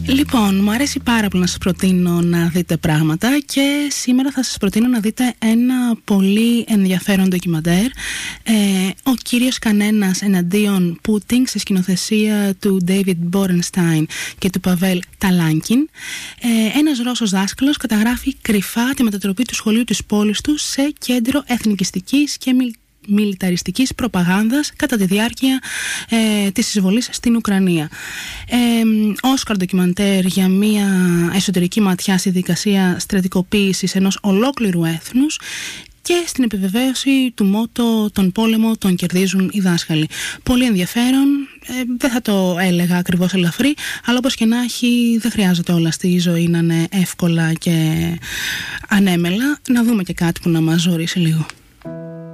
Λοιπόν, μου αρέσει πάρα πολύ να σας προτείνω να δείτε πράγματα και σήμερα θα σας προτείνω να δείτε ένα πολύ ενδιαφέρον ντοκιμαντέρ. Ο κύριος Κανένας εναντίον Πούτινγκ, σε σκηνοθεσία του David Borenstein και του Παβέλ Ταλάνκιν. Ένας Ρώσος δάσκαλος καταγράφει κρυφά τη μετατροπή του σχολείου της πόλης του σε κέντρο εθνικιστικής και μιλιταριστικής προπαγάνδας κατά τη διάρκεια της εισβολής στην Ουκρανία. Όσκαρ ντοκιμαντέρ για μια εσωτερική ματιά στη δικασία στρατικοποίησης ενός ολόκληρου έθνους και στην επιβεβαίωση του μότο «Τον πόλεμο τον κερδίζουν οι δάσκαλοι». Πολύ ενδιαφέρον, δεν θα το έλεγα ακριβώς ελαφρύ, αλλά όπως και να έχει, δεν χρειάζεται όλα στη ζωή να είναι εύκολα και ανέμελα. Να δούμε και κάτι που να μας ζωρίσει λίγο.